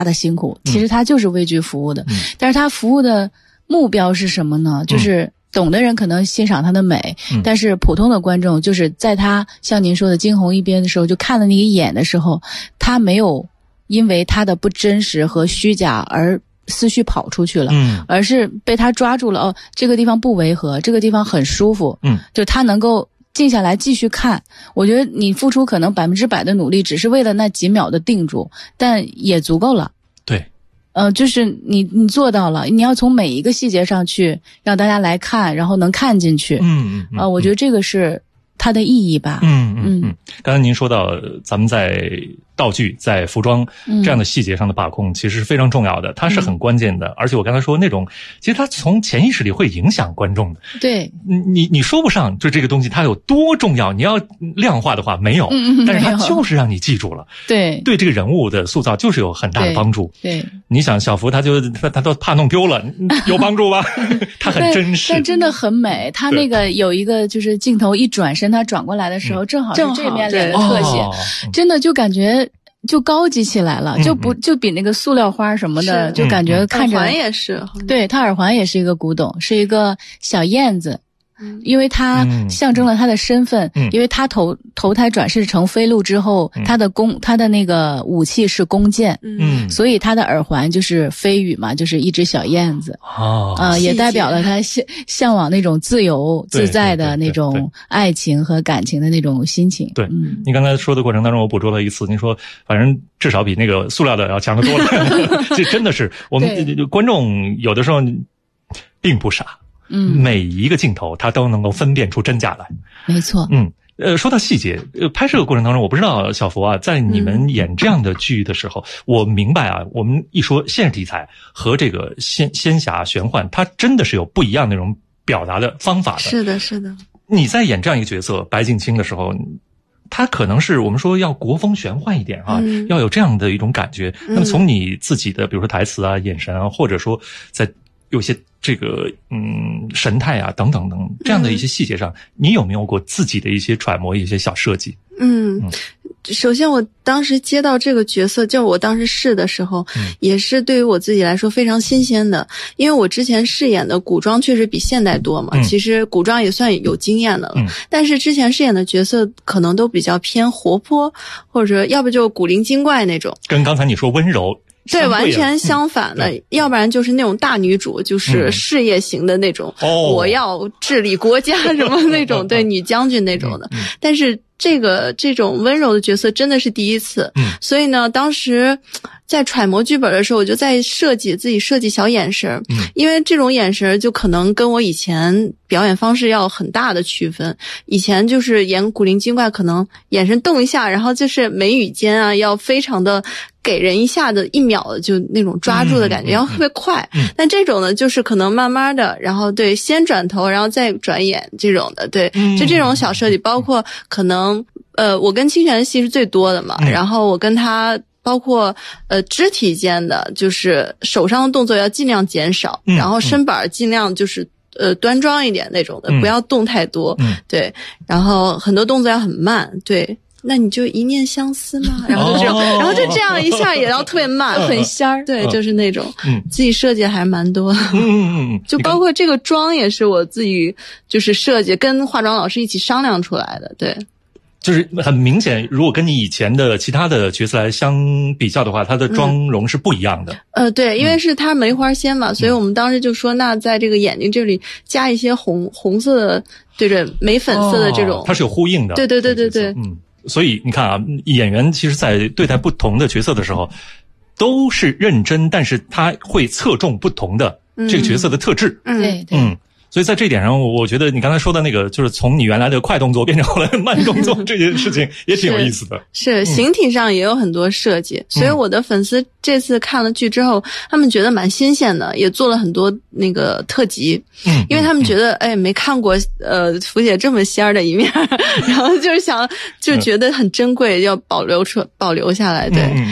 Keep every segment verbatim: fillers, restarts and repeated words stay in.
的辛苦，其实他就是为剧服务的，嗯、但是他服务的目标是什么呢？就是懂的人可能欣赏他的美，嗯、但是普通的观众就是在他像您说的惊鸿一瞥的时候，就看了那一眼的时候，他没有因为他的不真实和虚假而思绪跑出去了，嗯，而是被他抓住了。哦，这个地方不违和，这个地方很舒服，嗯，就他能够静下来继续看。我觉得你付出可能百分之百的努力，只是为了那几秒的定住，但也足够了。 对， 呃，就是你你做到了，你要从每一个细节上去让大家来看，然后能看进去。 嗯嗯嗯， 呃，我觉得这个是它的意义吧。 嗯嗯嗯。刚才您说到，咱们在道具在服装这样的细节上的把控其实是非常重要的，它是很关键的，而且我刚才说那种其实它从潜意识里会影响观众的。 对， 你你说不上就这个东西它有多重要，你要量化的话没有，嗯、但是它就是让你记住了。 对， 对这个人物的塑造就是有很大的帮助。 对，对你想小福他就他他都怕弄丢了，有帮助吧？他很真实， 但真的很美。他那个有一个就是镜头一转身，他转过来的时候，正好是这面脸的特写，哦、真的就感觉就高级起来了，嗯、就不就比那个塑料花什么的，就感觉看着。 耳环也是， 对，他耳环也是一个古董，是一个小燕子。因为他象征了他的身份，嗯、因为他投投胎转世成飞鹿之后，嗯、他的弓他的那个武器是弓箭，嗯，所以他的耳环就是飞羽嘛，就是一只小燕子，哦，啊、呃，也代表了他向向往那种自由自在的那种爱情和感情的那种心情。 对，嗯，你刚才说的过程当中，我捕捉了一次，您说反正至少比那个塑料的要强得多了，这真的是我们观众有的时候并不傻。嗯，每一个镜头他都能够分辨出真假来。 没错。 嗯，呃，说到细节，呃，拍摄的过程当中，我不知道小福啊，在你们演这样的剧的时候，嗯、我明白啊，我们一说现实题材和这个仙仙侠玄幻，它真的是有不一样那种表达的方法的。 是的，是的。 你在演这样一个角色白敬卿的时候，他可能是我们说要国风玄幻一点啊，嗯、要有这样的一种感觉。那么从你自己的比如说台词啊、眼神啊，或者说在有些这个嗯神态啊等等等这样的一些细节上，嗯、你有没有过自己的一些揣摩、一些小设计？ 嗯，嗯首先我当时接到这个角色，就我当时试的时候，嗯、也是对于我自己来说非常新鲜的，因为我之前饰演的古装确实比现代多嘛，嗯、其实古装也算有经验的了，嗯、但是之前饰演的角色可能都比较偏活泼，或者要不就古灵精怪那种， 跟刚才你说温柔。 对，完全相反的，嗯、要不然就是那种大女主，就是事业型的那种，嗯、我要治理国家什么那种，对，女将军那种的。嗯嗯、但是这个这种温柔的角色真的是第一次，嗯、所以呢，当时在揣摩剧本的时候，我就在设计自己设计小眼神，嗯、因为这种眼神就可能跟我以前表演方式要很大的区分。以前就是演古灵精怪，可能眼神动一下，然后就是眉宇间啊，要非常的。给人一下子一秒的就那种抓住的感觉，嗯、然后特别快。嗯、但这种呢，就是可能慢慢的，然后对，先转头，然后再转眼这种的，对，嗯、就这种小设计，包括可能呃，我跟清泉的戏是最多的嘛，嗯、然后我跟他包括呃肢体间的，就是手上的动作要尽量减少，嗯、然后身板尽量就是。呃，端庄一点那种的，嗯、不要动太多，嗯、对，然后很多动作要很慢，对。那你就一念相思嘛，然后就这样，哦、然后就这样一下也要特别慢，嗯、很仙儿，对，嗯、就是那种，嗯，自己设计还蛮多，嗯嗯嗯，就包括这个妆也是我自己就是设计，跟化妆老师一起商量出来的，对。 就是很明显，如果跟你以前的其他的角色来相比较的话，他的妆容是不一样的。 嗯、呃，对，因为是他梅花仙嘛，嗯、所以我们当时就说，那在这个眼睛这里加一些红红色的，对着玫粉色的这种， 哦、它是有呼应的。 对对对对对， 嗯。所以你看啊，演员其实在对待不同的角色的时候，都是认真，但是他会侧重不同的这个角色的特质。 嗯，对， 嗯。所以在这一点上，我觉得你刚才说的那个，就是从你原来的快动作变成后来的慢动作这件事情，也挺有意思的。 是, 是形体上也有很多设计，嗯、所以我的粉丝这次看了剧之后，他们觉得蛮新鲜的，也做了很多那个特辑。嗯，因为他们觉得，嗯、哎，没看过呃福姐这么仙儿的一面，然后就是想就觉得很珍贵，要保留出保留下来。对， 嗯嗯嗯。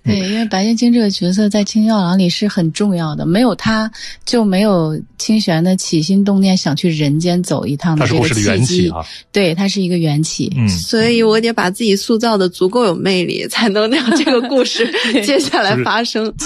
对，因为白敬卿这个角色在青药郎里是很重要的，没有他就没有清玄的起心动念想去人间走一趟的这个契机。他是故事的缘起啊，对，他是一个缘起。 嗯，所以我得把自己塑造的足够有魅力，才能让这个故事接下来发生。